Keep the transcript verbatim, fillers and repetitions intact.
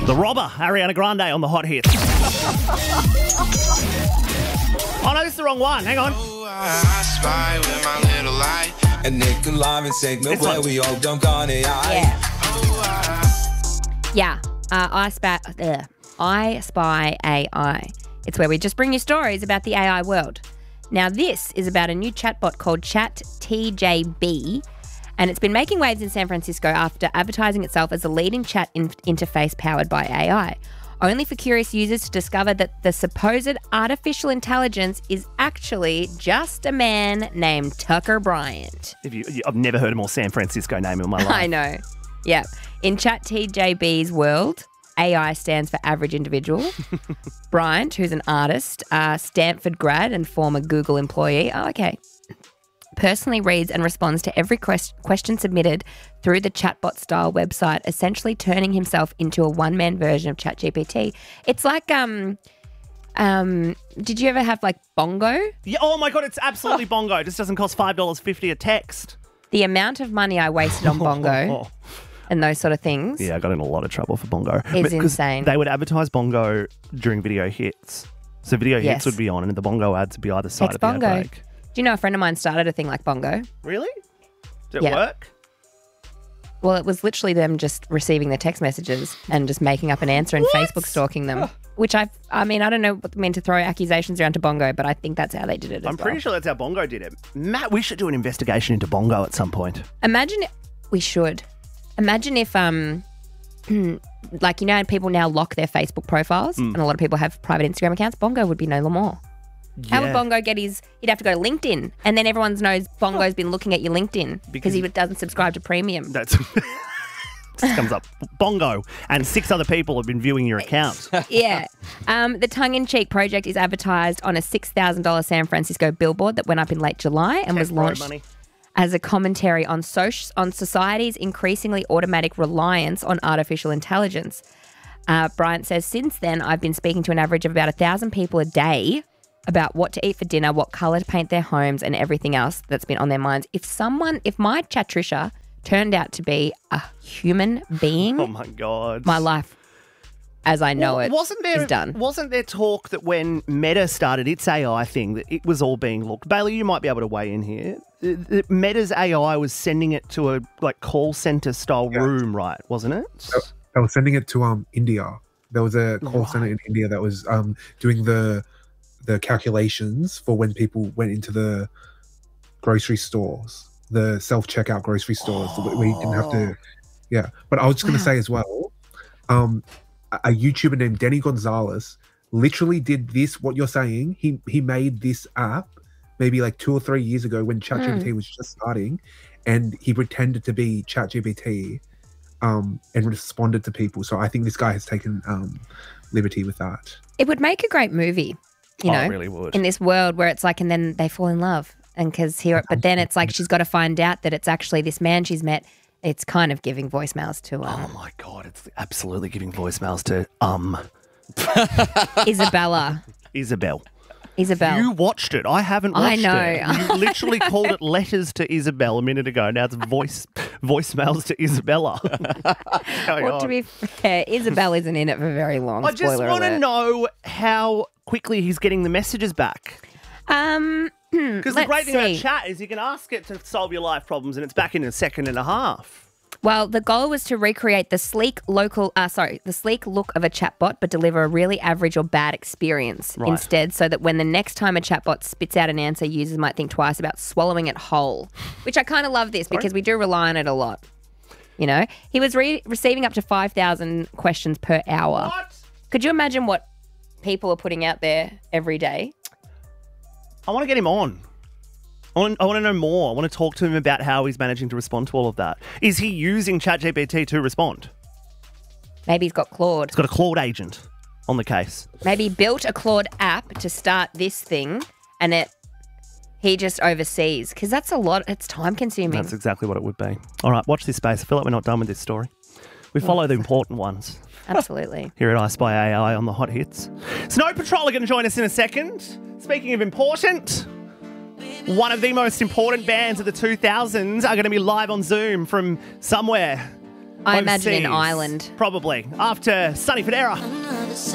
The Robber, Ariana Grande on the hot hits. Oh no, this is the wrong one. Hang on. I spy with my little light. And Nick and Live segment where we all dunk on A I. Yeah. Yeah. Uh, I, spy, uh, I Spy A I. It's where we just bring you stories about the A I world. Now, this is about a new chatbot called ChatTJB, and it's been making waves in San Francisco after advertising itself as a leading chat in- interface powered by A I. Only for curious users to discover that the supposed artificial intelligence is actually just a man named Tucker Bryant. If you, I've never heard a more San Francisco name in my life. I know. Yeah. In ChatTJB's world, A I stands for average individual. Bryant, who's an artist, uh, Stanford grad and former Google employee. Oh, okay. Personally reads and responds to every quest- question submitted through the chatbot-style website, essentially turning himself into a one-man version of ChatGPT. It's like, um, um, did you ever have like Bongo? Yeah, oh my God, it's absolutely Bongo. It just doesn't cost five dollars fifty a text. The amount of money I wasted on Bongo and those sort of things. Yeah, I got in a lot of trouble for Bongo. Is Because insane. They would advertise Bongo during video hits. So video Yes. hits would be on and the Bongo ads would be either side Text of the ad Bongo. break. Do you know a friend of mine started a thing like Bongo? Really? Did it Yeah. work? Well, it was literally them just receiving the text messages and just making up an answer and Facebook stalking them. Which I, I mean, I don't know what mean to throw accusations around to Bongo, but I think that's how they did it. As I'm well. pretty sure that's how Bongo did it. Matt, we should do an investigation into Bongo at some point. Imagine we should. Imagine if, um, like you know, people now lock their Facebook profiles, and a lot of people have private Instagram accounts. Bongo would be no more. How would Yeah. Bongo get his? He'd have to go to LinkedIn, and then everyone knows Bongo's been looking at your LinkedIn because he doesn't subscribe to premium. That's this comes up. Bongo and six other people have been viewing your account. Yeah. Um, the tongue-in-cheek project is advertised on a six thousand dollars San Francisco billboard that went up in late July and was Tech bro launched money. as a commentary on, soc- on society's increasingly automatic reliance on artificial intelligence. Uh, Bryant says, since then, I've been speaking to an average of about one thousand people a day about what to eat for dinner, what colour to paint their homes, and everything else that's been on their minds. If someone, if my Chatrisha turned out to be a human being, Oh my God. my life as I know Well, it wasn't there, is done. Wasn't there talk that when Meta started its A I thing, that it was all being looked? Bailey, you might be able to weigh in here. Uh, that Meta's A I was sending it to a like call center style Yeah. room, right? Wasn't it? They were sending it to um India. There was a call center in India that was um doing the the calculations for when people went into the grocery stores, the self checkout grocery stores, oh. where you didn't have to. Yeah, but I was just going to say as well, um, a, a YouTuber named Denny Gonzalez literally did this. What you're saying, he he made this app maybe like two or three years ago when ChatGPT mm. was just starting, and he pretended to be ChatGPT. Um, and responded to people. So I think this guy has taken um, liberty with that. It would make a great movie, you Oh, know, it really would. in this world where it's like, and then they fall in love, and because here, but then it's like she's got to find out that it's actually this man she's met. It's kind of giving voicemails to um, Oh my God, it's absolutely giving voicemails to um Isabella. Isabel. Isabel. You watched it. I haven't I watched know. it. You literally called it letters to Isabel a minute ago. Now it's voice voicemails to Isabella. Well, to be fair, Isabel isn't in it for very long. I just Spoiler want to alert. know how quickly he's getting the messages back. Um, Because the let's great thing see. about chat is you can ask it to solve your life problems and it's back in a second and a half. Well, the goal was to recreate the sleek local, uh, sorry, the sleek look of a chatbot, but deliver a really average or bad experience Right. instead, so that when the next time a chatbot spits out an answer, users might think twice about swallowing it whole. Which I kind of love this because we do rely on it a lot. You know, he was re- receiving up to five thousand questions per hour. What? Could you imagine what people are putting out there every day? I want to get him on. I want, I want to know more. I want to talk to him about how he's managing to respond to all of that. Is he using ChatGPT to respond? Maybe he's got Claude. He's got a Claude agent on the case. Maybe he built a Claude app to start this thing, and it he just oversees, because that's a lot. It's time consuming. That's exactly what it would be. All right, watch this space. I feel like we're not done with this story. We follow the important ones. Absolutely. Here at I Spy A I on the hot hits. Snow Patrol are going to join us in a second. Speaking of important, one of the most important bands of the two thousands are going to be live on Zoom from somewhere. I imagine in Overseas. Ireland. Probably. After Sunny Federa.